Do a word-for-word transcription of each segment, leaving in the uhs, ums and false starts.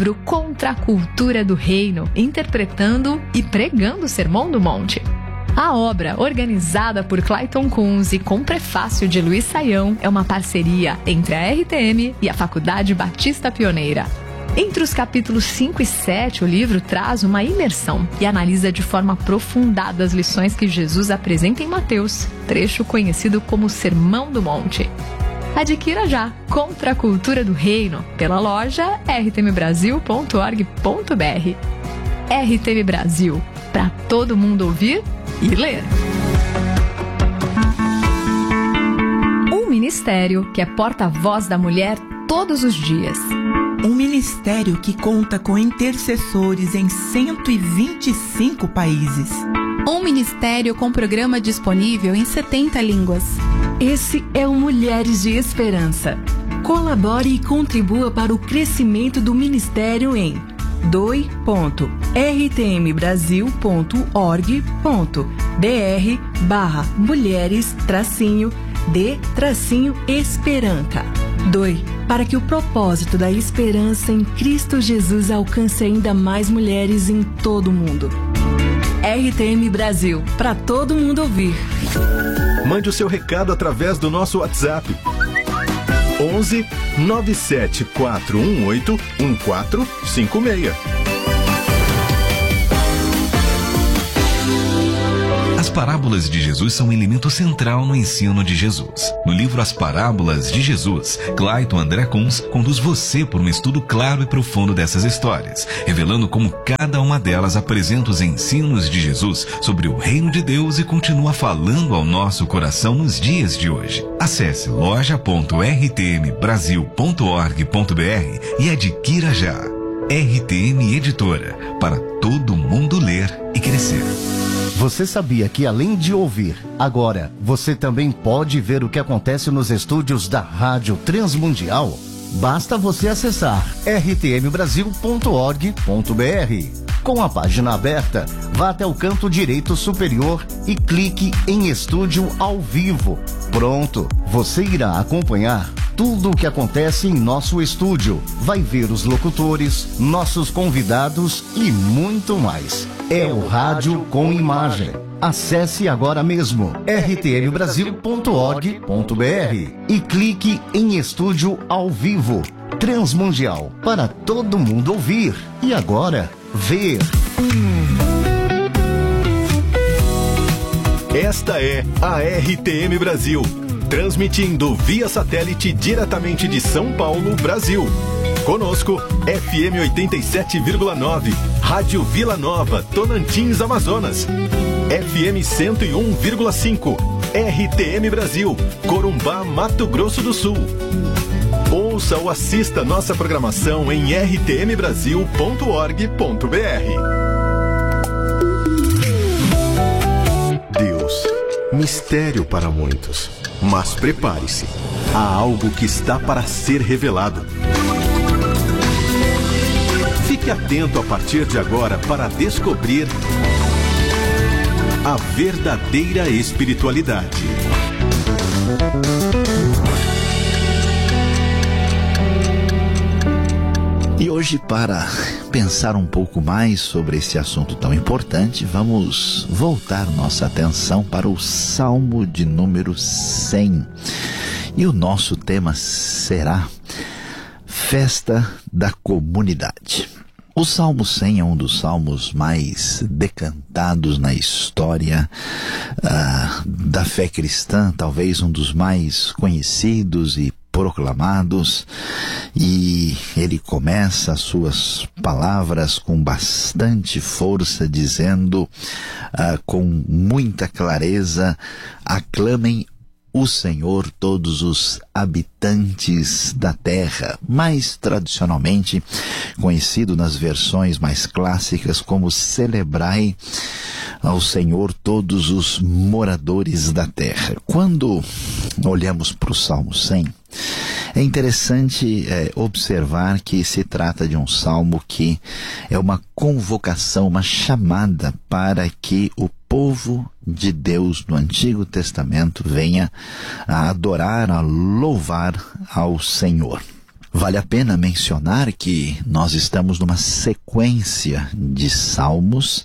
livro Contra a Cultura do Reino, interpretando e pregando o Sermão do Monte. A obra, organizada por Clayton Kunz e com prefácio de Luiz Saião, é uma parceria entre a R T M e a Faculdade Batista Pioneira. Entre os capítulos cinco e sete, o livro traz uma imersão e analisa de forma aprofundada as lições que Jesus apresenta em Mateus, trecho conhecido como Sermão do Monte. Adquira já Contra a Cultura do Reino pela loja r t m brasil ponto org ponto b r. R T M Brasil, para todo mundo ouvir e ler. Um ministério que é porta-voz da mulher todos os dias. Um ministério que conta com intercessores em cento e vinte e cinco países. Um ministério com programa disponível em setenta línguas. Esse é o Mulheres de Esperança. Colabore e contribua para o crescimento do ministério em doe ponto r t m brasil ponto org ponto b r barra mulheres tracinho de tracinho esperança. Doe para que o propósito da esperança em Cristo Jesus alcance ainda mais mulheres em todo o mundo. R T M Brasil, para todo mundo ouvir. Mande o seu recado através do nosso WhatsApp. onze nove sete quatro um oito um quatro cinco seis. As parábolas de Jesus são um elemento central no ensino de Jesus. No livro As Parábolas de Jesus, Clayton André Kunz conduz você por um estudo claro e profundo dessas histórias, revelando como cada uma delas apresenta os ensinos de Jesus sobre o reino de Deus e continua falando ao nosso coração nos dias de hoje. Acesse loja ponto r t m brasil ponto org ponto b r e adquira já. R T M Editora, para todo mundo ler e crescer. Você sabia que além de ouvir, agora você também pode ver o que acontece nos estúdios da Rádio Transmundial? Basta você acessar r t m brasil ponto org ponto b r. Com a página aberta, vá até o canto direito superior e clique em Estúdio ao Vivo. Pronto, você irá acompanhar tudo o que acontece em nosso estúdio. Vai ver os locutores, nossos convidados e muito mais. É o rádio com imagem. Acesse agora mesmo r t m brasil ponto org ponto b r e clique em Estúdio ao Vivo. Transmundial, para todo mundo ouvir. E agora, ver. Esta é a R T M Brasil, transmitindo via satélite diretamente de São Paulo, Brasil. Conosco, F M oitenta e sete vírgula nove, Rádio Vila Nova, Tonantins, Amazonas. F M cento e um vírgula cinco, R T M Brasil, Corumbá, Mato Grosso do Sul. Ouça ou assista nossa programação em r t m brasil ponto org ponto b r. Deus, mistério para muitos, mas prepare-se, há algo que está para ser revelado. Fique atento a partir de agora para descobrir a verdadeira espiritualidade. E hoje, para pensar um pouco mais sobre esse assunto tão importante, vamos voltar nossa atenção para o Salmo de número cem. E o nosso tema será Festa da Comunidade. O Salmo cem é um dos salmos mais decantados na história uh, da fé cristã, talvez um dos mais conhecidos e proclamados, e ele começa as suas palavras com bastante força, dizendo uh, com muita clareza: aclamem o Senhor todos os habitantes da terra, mais tradicionalmente conhecido nas versões mais clássicas como celebrai ao Senhor todos os moradores da terra. Quando olhamos para o Salmo cem, é interessante é, observar que se trata de um salmo que é uma convocação, uma chamada para que o povo de Deus no Antigo Testamento venha a adorar, a louvar ao Senhor. Vale a pena mencionar que nós estamos numa sequência de salmos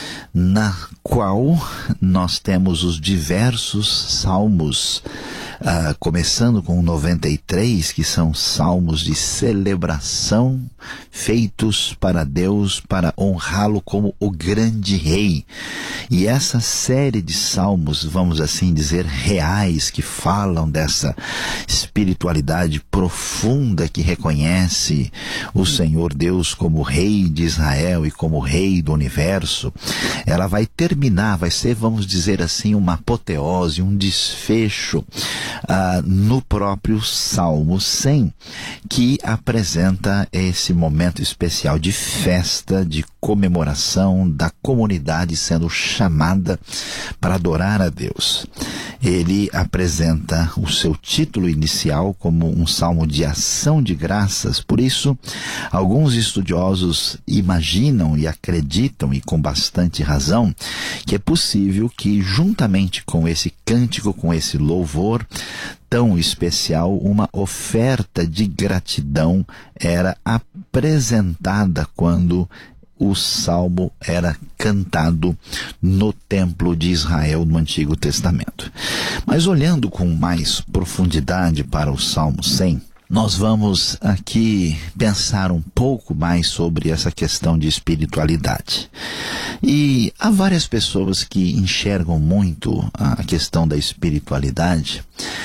na qual nós temos os diversos salmos, uh, começando com o noventa e três, que são salmos de celebração feitos para Deus, para honrá-lo como o grande rei. E essa série de salmos, vamos assim dizer, reais, que falam dessa espiritualidade profunda que reconhece o Senhor Deus como rei de Israel e como rei do universo, ela vai terminar, vai ser, vamos dizer assim, uma apoteose, um desfecho uh, no próprio Salmo cem, que apresenta esse momento especial de festa, de comemoração da comunidade sendo chamada para adorar a Deus. Ele apresenta o seu título inicial como um salmo de ação de graças. Por isso, alguns estudiosos imaginam e acreditam, e com bastante razão, que é possível que, juntamente com esse cântico, com esse louvor tão especial, uma oferta de gratidão era apresentada quando o salmo era cantado no templo de Israel no Antigo Testamento. Mas olhando com mais profundidade para o Salmo cem, nós vamos aqui pensar um pouco mais sobre essa questão de espiritualidade. E há várias pessoas que enxergam muito a questão da espiritualidade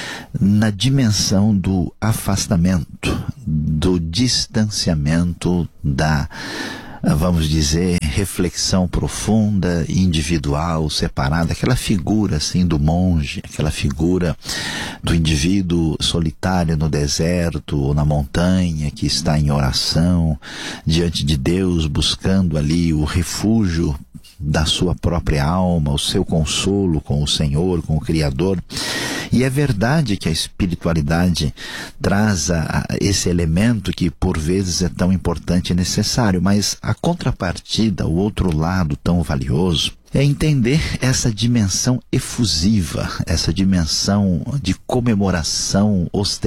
na dimensão do afastamento, do distanciamento, da, vamos dizer, reflexão profunda, individual, separada, aquela figura assim do monge, aquela figura do indivíduo solitário no deserto ou na montanha, que está em oração diante de Deus, buscando ali o refúgio da sua própria alma, o seu consolo com o Senhor, com o Criador. E é verdade que a espiritualidade traz a, a esse elemento que por vezes é tão importante e necessário, mas a contrapartida, o outro lado tão valioso, é entender essa dimensão efusiva, essa dimensão de comemoração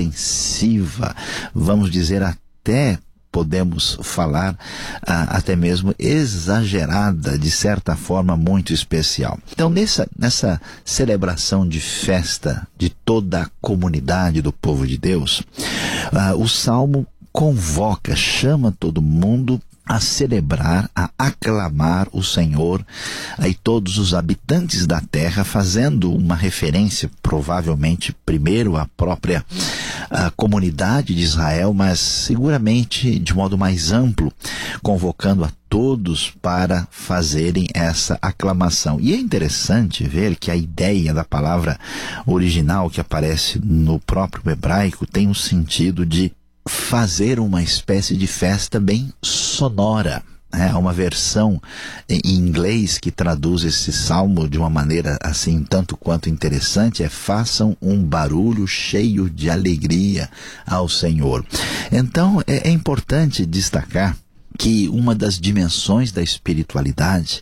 ostensiva, vamos dizer até, podemos falar ah, até mesmo exagerada, de certa forma muito especial. Então nessa, nessa celebração de festa de toda a comunidade do povo de Deus, ah, o Salmo convoca, chama todo mundo a celebrar, a aclamar o Senhor, aí todos os habitantes da terra, fazendo uma referência provavelmente primeiro à própria a comunidade de Israel, mas seguramente de modo mais amplo, convocando a todos para fazerem essa aclamação. E é interessante ver que a ideia da palavra original que aparece no próprio hebraico tem um sentido de fazer uma espécie de festa bem sonora. É uma versão em inglês que traduz esse salmo de uma maneira assim tanto quanto interessante, é: façam um barulho cheio de alegria ao Senhor. Então é, é importante destacar que uma das dimensões da espiritualidade,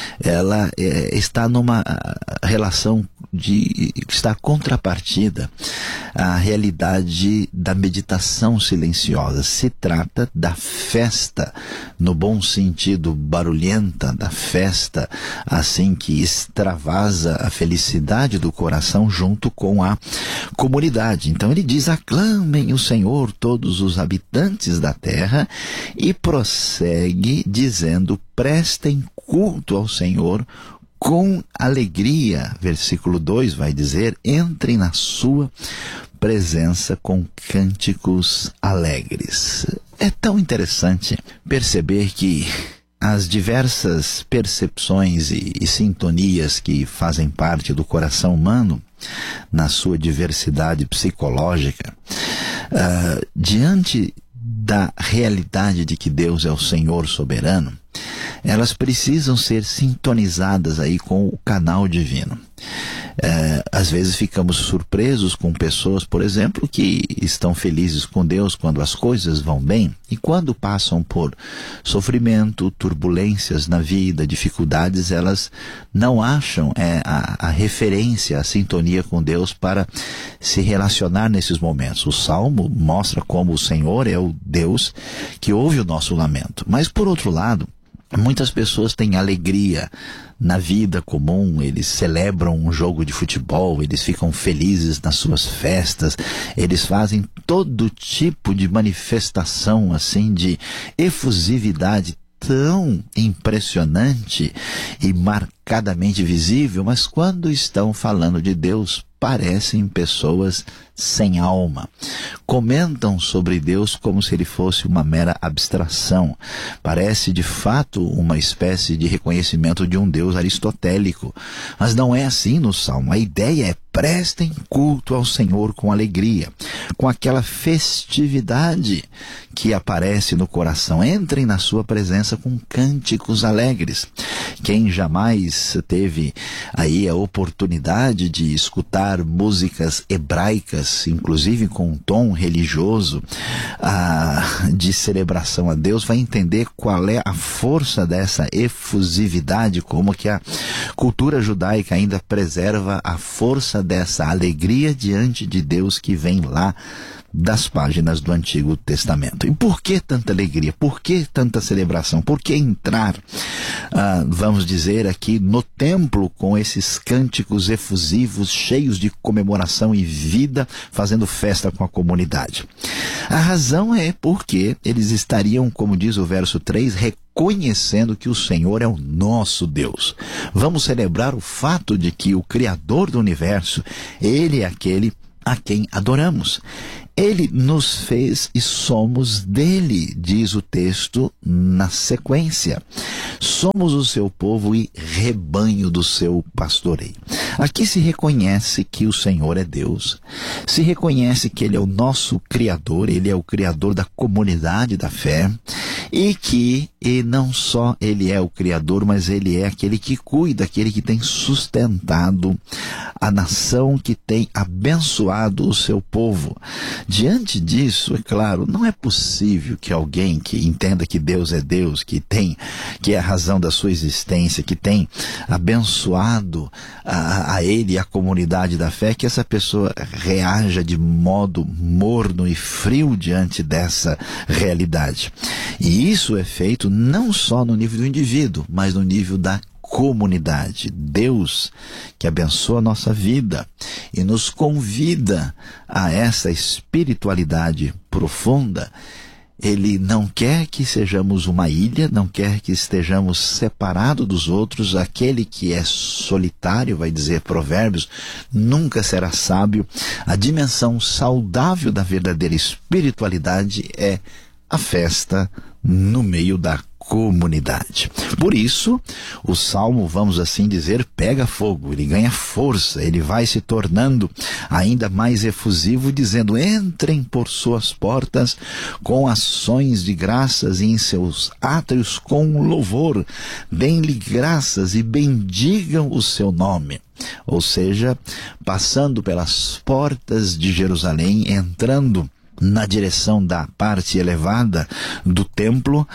ela é, está numa relação de, está contrapartida à realidade da meditação silenciosa. Se trata da festa, no bom sentido barulhenta, da festa assim que extravasa a felicidade do coração junto com a comunidade. Então ele diz: aclamem o Senhor todos os habitantes da terra, e prossegue dizendo: prestem culto ao Senhor com alegria. Versículo dois vai dizer: entrem na sua presença com cânticos alegres. É tão interessante perceber que as diversas percepções e, e sintonias que fazem parte do coração humano, na sua diversidade psicológica, uh, diante da realidade de que Deus é o Senhor soberano, elas precisam ser sintonizadas aí com o canal divino. É, às vezes ficamos surpresos com pessoas, por exemplo, que estão felizes com Deus quando as coisas vão bem, e quando passam por sofrimento, turbulências na vida, dificuldades, elas não acham é, a, a referência, a sintonia com Deus para se relacionar nesses momentos. O Salmo mostra como o Senhor é o Deus que ouve o nosso lamento. Mas, por outro lado, muitas pessoas têm alegria na vida comum, eles celebram um jogo de futebol, eles ficam felizes nas suas festas, eles fazem todo tipo de manifestação assim de efusividade tão impressionante e marcadamente visível, mas quando estão falando de Deus, parecem pessoas sem alma. Comentam sobre Deus como se ele fosse uma mera abstração. Parece de fato uma espécie de reconhecimento de um Deus aristotélico. Mas não é assim no Salmo. A ideia é: prestem culto ao Senhor com alegria, com aquela festividade que aparece no coração. Entrem na sua presença com cânticos alegres. Quem jamais teve aí a oportunidade de escutar músicas hebraicas, inclusive com um tom religioso, ah, de celebração a Deus, vai entender qual é a força dessa efusividade, como que a cultura judaica ainda preserva a força dessa alegria diante de Deus que vem lá das páginas do Antigo Testamento. E por que tanta alegria? Por que tanta celebração? Por que entrar, ah, vamos dizer aqui, no templo com esses cânticos efusivos, cheios de comemoração e vida, fazendo festa com a comunidade? A razão é porque eles estariam, como diz o verso três, reconhecendo que o Senhor é o nosso Deus. Vamos celebrar o fato de que o Criador do universo, Ele é aquele a quem adoramos. Ele nos fez e somos dele, diz o texto na sequência. Somos o seu povo e rebanho do seu pastoreio. Aqui se reconhece que o Senhor é Deus, se reconhece que Ele é o nosso Criador, Ele é o Criador da comunidade da fé, e que e não só Ele é o Criador, mas Ele é aquele que cuida, aquele que tem sustentado a nação, que tem abençoado o seu povo. Diante disso, é claro, não é possível que alguém que entenda que Deus é Deus, que tem, que é a razão da sua existência, que tem abençoado a, a Ele e a comunidade da fé, que essa pessoa reaja de modo morno e frio diante dessa realidade. E isso é feito não só no nível do indivíduo, mas no nível da comunidade. Deus, que abençoa a nossa vida e nos convida a essa espiritualidade profunda, Ele não quer que sejamos uma ilha, não quer que estejamos separados dos outros. Aquele que é solitário, vai dizer Provérbios, nunca será sábio. A dimensão saudável da verdadeira espiritualidade é a festa no meio da comunidade. Por isso, o Salmo, vamos assim dizer, pega fogo, ele ganha força, ele vai se tornando ainda mais efusivo, dizendo: entrem por suas portas com ações de graças e em seus átrios com louvor, deem-lhe graças e bendigam o seu nome. Ou seja, passando pelas portas de Jerusalém, entrando na direção da parte elevada do templo,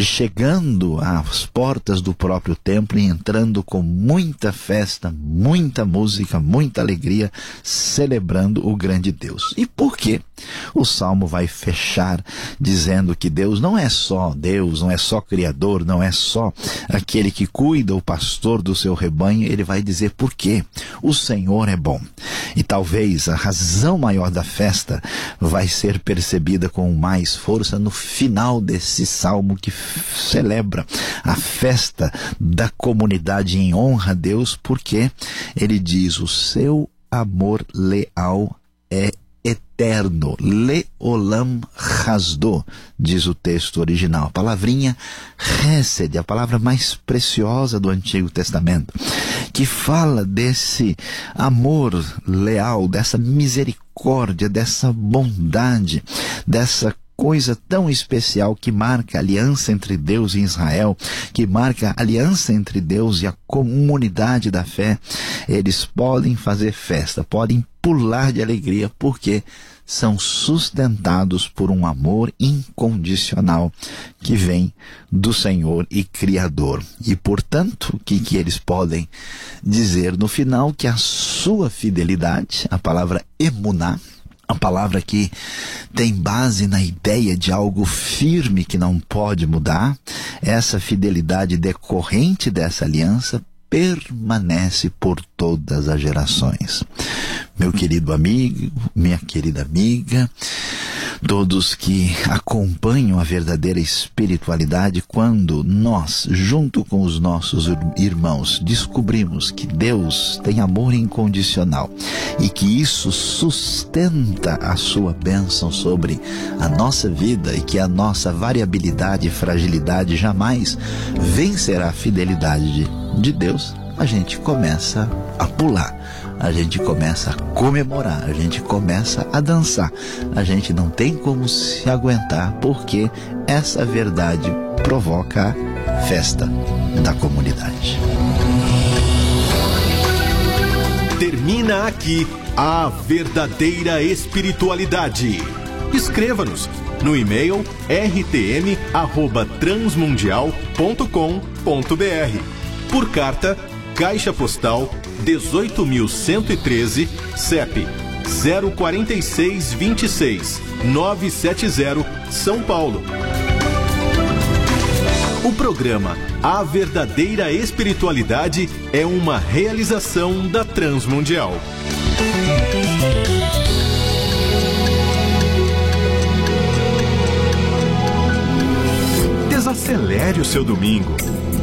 chegando às portas do próprio templo e entrando com muita festa, muita música, muita alegria, celebrando o grande Deus. E por quê? O Salmo vai fechar dizendo que Deus não é só Deus, não é só Criador, não é só aquele que cuida, o pastor do seu rebanho. Ele vai dizer por quê. O Senhor é bom. E talvez a razão maior da festa vai ser percebida com mais força no final desse salmo, que celebra a festa da comunidade em honra a Deus, porque ele diz: o seu amor leal é eterno. Leolam hasdo, diz o texto original. A palavrinha hesed, a palavra mais preciosa do Antigo Testamento, que fala desse amor leal, dessa misericórdia, dessa bondade, dessa coisa tão especial que marca a aliança entre Deus e Israel, que marca a aliança entre Deus e a comunidade da fé. Eles podem fazer festa, podem pular de alegria, porque são sustentados por um amor incondicional que vem do Senhor e Criador. E, portanto, o que, que eles podem dizer no final? Que a sua fidelidade, a palavra emuná, a palavra que tem base na ideia de algo firme que não pode mudar, essa fidelidade decorrente dessa aliança permanece por todas as gerações. Meu querido amigo, minha querida amiga, todos que acompanham a verdadeira espiritualidade, quando nós, junto com os nossos irmãos, descobrimos que Deus tem amor incondicional e que isso sustenta a sua bênção sobre a nossa vida e que a nossa variabilidade e fragilidade jamais vencerá a fidelidade de de Deus, a gente começa a pular, a gente começa a comemorar, a gente começa a dançar. A gente não tem como se aguentar, porque essa verdade provoca a festa da comunidade. Termina aqui a verdadeira espiritualidade. Escreva-nos no e-mail r t m arroba transmundial ponto com ponto b r. Por carta, Caixa Postal dezoito mil cento e treze, C E P zero quatro seis dois seis nove sete zero, São Paulo. O programa A Verdadeira Espiritualidade é uma realização da Transmundial. Desacelere o seu domingo.